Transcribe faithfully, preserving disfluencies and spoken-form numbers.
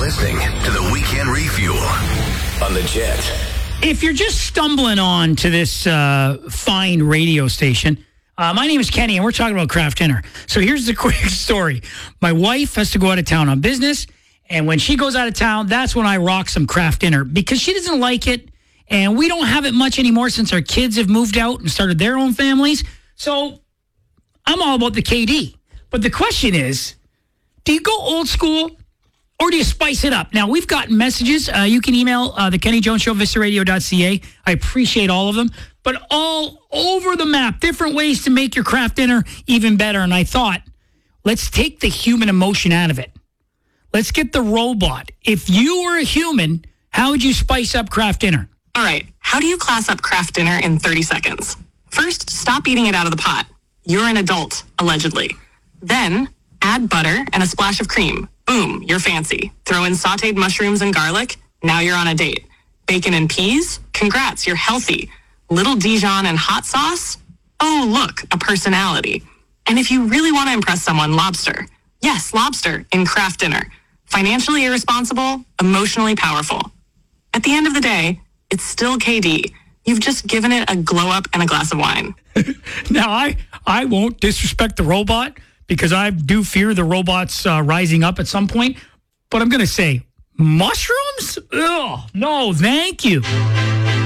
listening to the Weekend Refuel on the Jet. If you're just stumbling on to this uh, fine radio station, uh, my name is Kenny, and we're talking about craft dinner. So here's the quick story. My wife has to go out of town on business, and when she goes out of town, that's when I rock some craft dinner because she doesn't like it, and we don't have it much anymore since our kids have moved out and started their own families. So I'm all about the K D. But the question is, do you go old school or do you spice it up? Now, we've gotten messages. Uh, you can email uh, the Kenny Jones Show, vista radio dot c a. I appreciate all of them. But all over the map, different ways to make your craft dinner even better. And I thought, let's take the human emotion out of it. Let's get the robot. If you were a human, how would you spice up craft dinner? All right. How do you class up craft dinner in thirty seconds? First, stop eating it out of the pot. You're an adult, allegedly. Then, add butter and a splash of cream. Boom, you're fancy. Throw in sauteed mushrooms and garlic. Now you're on a date. Bacon and peas? Congrats, you're healthy. Little Dijon and hot sauce? Oh, look, a personality. And if you really want to impress someone, lobster. Yes, lobster in craft dinner. Financially irresponsible, emotionally powerful. At the end of the day, it's still K D. You've just given it a glow up and a glass of wine. Now, I, I won't disrespect the robot because I do fear the robots uh, rising up at some point. But I'm going to say, mushrooms? Ugh, no, thank you.